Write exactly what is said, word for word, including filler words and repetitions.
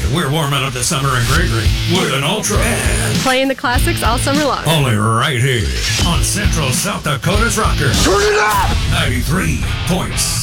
We're warming up the summer in Gregory with an Ultra. Playing the classics all summer long. Only right here on Central South Dakota's Rocker. Turn it up! ninety-three point seven.